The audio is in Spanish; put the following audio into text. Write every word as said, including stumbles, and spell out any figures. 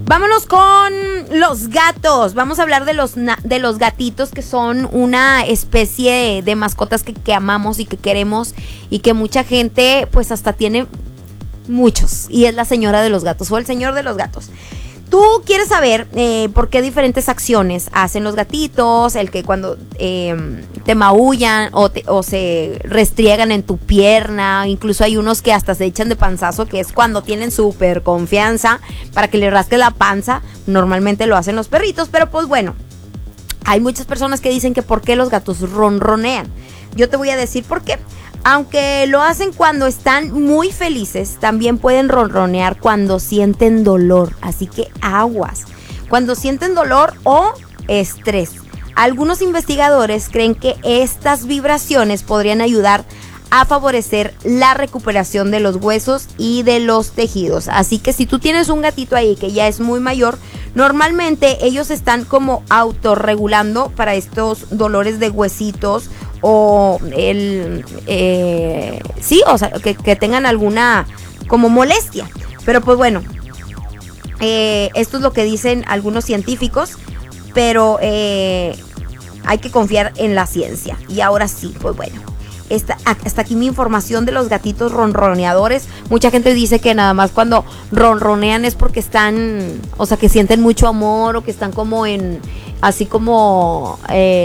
Vámonos con los gatos. Vamos a hablar de los, de los gatitos, que son una especie de, de mascotas que, que amamos y que queremos, y que mucha gente pues hasta tiene muchos, y es la señora de los gatos o el señor de los gatos. Tú quieres saber eh, por qué diferentes acciones hacen los gatitos, el que cuando eh, te maullan o, te, o se restriegan en tu pierna, incluso hay unos que hasta se echan de panzazo, que es cuando tienen súper confianza para que le rasques la panza. Normalmente lo hacen los perritos, pero pues bueno, hay muchas personas que dicen que por qué los gatos ronronean. Yo te voy a decir por qué. Aunque lo hacen cuando están muy felices, también pueden ronronear cuando sienten dolor. Así que aguas. Cuando sienten dolor o estrés. Algunos investigadores creen que estas vibraciones podrían ayudar a favorecer la recuperación de los huesos y de los tejidos. Así que si tú tienes un gatito ahí que ya es muy mayor, normalmente ellos están como autorregulando para estos dolores de huesitos o el eh, sí, o sea, que, que tengan alguna como molestia. Pero pues bueno, eh, esto es lo que dicen algunos científicos, pero eh, hay que confiar en la ciencia. Y ahora sí, pues bueno, esta, hasta aquí mi información de los gatitos ronroneadores. Mucha gente dice que nada más cuando ronronean es porque están, o sea, que sienten mucho amor, o que están como en, así como eh,